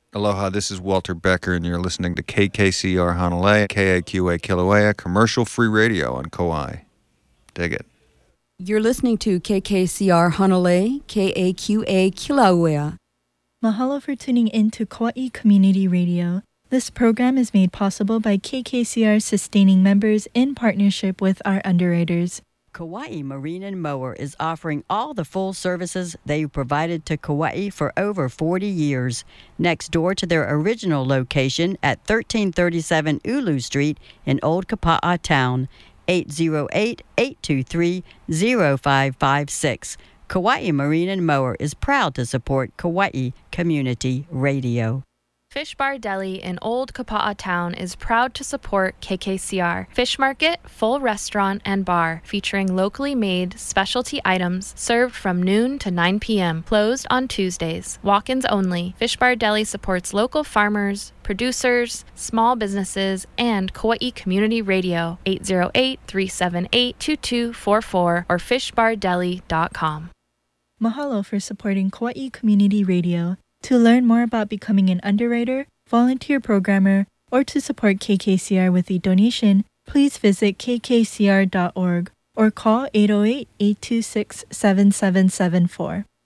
Aloha, this is Walter Becker, and you're listening to KKCR Honolulu, KAQA Kilauea, commercial-free radio on Kauai. Dig it. You're listening to KKCR Honolulu, KAQA Kilauea. Mahalo for tuning in to Kauai Community Radio. This program is made possible by KKCR sustaining members in partnership with our underwriters. Kauai Marine and Mower is offering all the full services they've provided to Kauai for over 40 years. Next door to their original location at 1337 Ulu Street in Old Kapa'a Town, 808-823-0556. Kauai Marine and Mower is proud to support Kauai Community Radio. Fish Bar Deli in Old Kapa'a Town is proud to support KKCR. Fish Market, full restaurant and bar featuring locally made specialty items served from noon to 9 p.m. Closed on Tuesdays. Walk-ins only. Fish Bar Deli supports local farmers, producers, small businesses, and Kauai Community Radio. 808-378-2244 or fishbardeli.com. Mahalo for supporting Kauai Community Radio. To learn more about becoming an underwriter, volunteer programmer, or to support KKCR with a donation, please visit kkcr.org or call 808-826-7774.